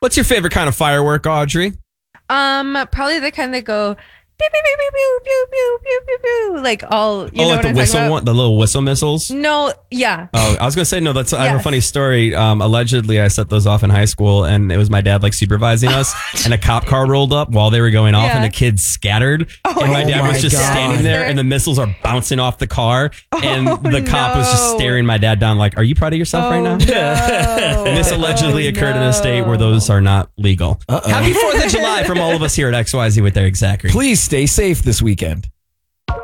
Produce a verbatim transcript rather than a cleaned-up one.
What's your favorite kind of firework, Audrey? Um, probably the kind that go pew pew pew pew pew pew pew pew pew, like all. You oh, know like what the I'm whistle talking one, the little whistle missiles. No, yeah. Oh, I was gonna say no. That's I have a Yes. funny story. Um, allegedly, I set those off in high school, and it was my dad like supervising us, and a cop car rolled up while they were going off, Yeah. and the kids scattered, Oh, and my dad my was just God. standing there, and the missiles are bouncing off the car, and Oh, the cop was just no. staring my dad down, like, "Are you proud of yourself right now?" Oh, no. And this allegedly Oh, occurred in a state no. where those are not legal. Uh-oh. Happy Fourth of July from all of us here at X Y Z with their exact. Please stay safe this weekend.